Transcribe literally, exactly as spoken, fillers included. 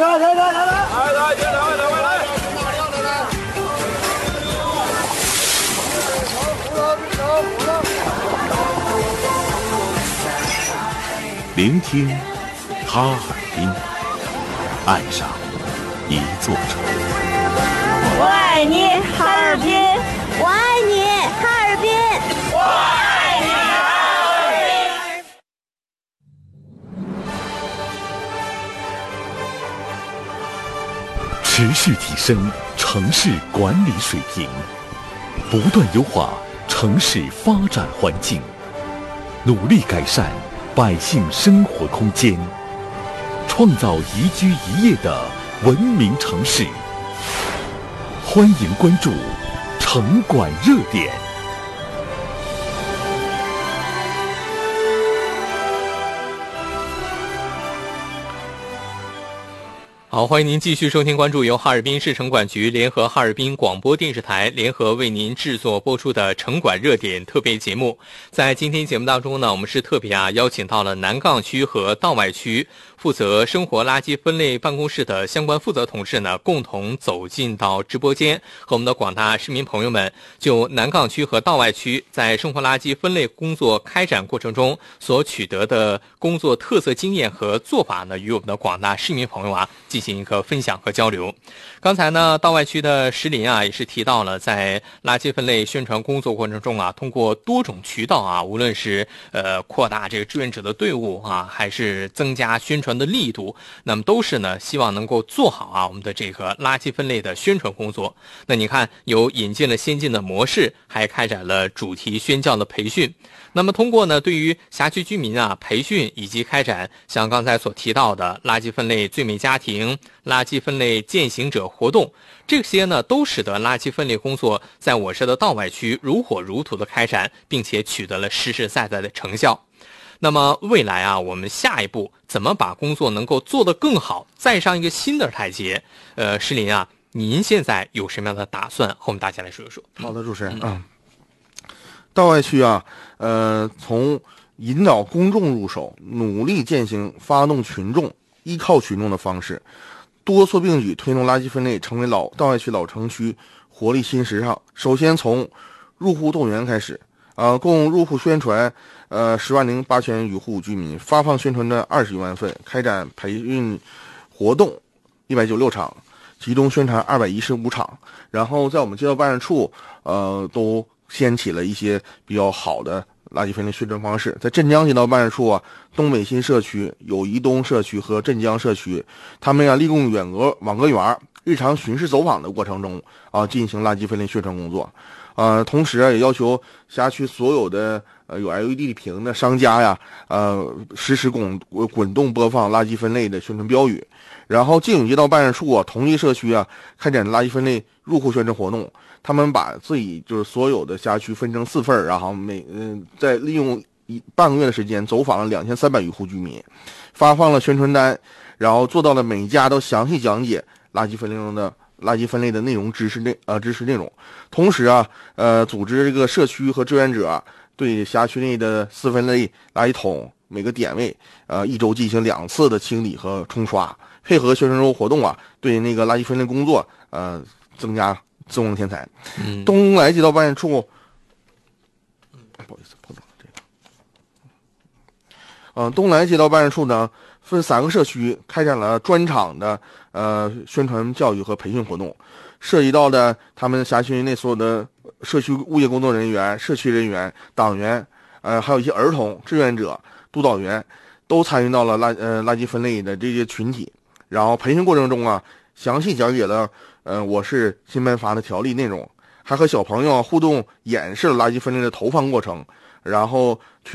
来来来来来，来来来来来来。 聆听哈尔滨，爱上一座城。 我爱你，哈尔滨！我爱你，哈尔滨！我爱你，哈尔滨！持续提升城市管理水平，不断优化城市发展环境，努力改善百姓生活空间，创造宜居宜业的文明城市。欢迎关注城管热点。 好，欢迎您继续收听关注由哈尔滨市城管局联合哈尔滨广播电视台联合为您制作播出的城管热点特别节目。在今天节目当中呢，我们是特别啊邀请到了南岗区和道外区负责生活垃圾分类办公室的相关负责同志呢，共同走进到直播间，和我们的广大市民朋友们就南岗区和道外区在生活垃圾分类工作开展过程中所取得的工作特色经验和做法呢，与我们的广大市民朋友啊进行一个分享和交流。刚才呢，道外区的石林啊也是提到了，在垃圾分类宣传工作过程中啊，通过多种渠道啊，无论是呃扩大这个志愿者的队伍啊，还是增加宣传的力度，那么都是呢希望能够做好啊我们的这个垃圾分类的宣传工作。那你看，有引进了先进的模式，还开展了主题宣教的培训。那么通过呢对于辖区居民啊培训，以及开展像刚才所提到的垃圾分类最美家庭、垃圾分类践行者活动，这些呢都使得垃圾分类工作在我市的道外区如火如荼的开展，并且取得了实实在在的成效。那么未来啊，我们下一步怎么把工作能够做得更好，再上一个新的台阶？呃，石林啊，您现在有什么样的打算？和我们大家来说一说。 好的，主持人啊、嗯，道外区啊，呃，从引导公众入手，努力践行发动群众、依靠群众的方式，多措并举推动垃圾分类成为老道外区老城区活力新时尚。首先从入户动员开始，呃，共入户宣传呃十万零八千余户居民，发放宣传的二十余万份，开展培训活动一百九十六场，其中宣传二百一十五场。然后在我们街道办事处，呃，都掀起了一些比较好的垃圾分类宣传方式。在镇江街道办事处啊，东北新社区、友谊东社区和镇江社区，他们呀、啊、利用远隔网格员日常巡视走访的过程中啊，进行垃圾分类宣传工作。呃，同时啊，也要求辖区所有的呃有 L E D 屏的商家呀，呃，实时滚滚动播放垃圾分类的宣传标语。然后靖永街道办事处啊，同济社区啊，开展垃圾分类入户宣传活动。他们把自己就是所有的辖区分成四份，然后每嗯、呃，在利用一半个月的时间走访了两千三百余户居民，发放了宣传单，然后做到了每家都详细讲解垃圾分类中的垃圾分类的内容知识内呃知识内容。同时啊，呃，组织这个社区和志愿者、啊、对辖区内的四分类垃圾桶每个点位呃一周进行两次的清理和冲刷，配合宣传周活动啊，对那个垃圾分类工作呃增加增光添彩。 嗯， 东来街道办事处，不好意思，碰到了这个。嗯、呃，东来街道办事处呢，分三个社区开展了专场的呃宣传教育和培训活动，涉及到的他们辖区内所有的社区物业工作人员、社区人员、党员，呃，还有一些儿童志愿者、督导员，都参与到了垃呃垃圾分类的这些群体。然后培训过程中啊，详细讲解了呃我市新颁发的条例内容，还和小朋友互动演示了垃圾分类的投放过程，然后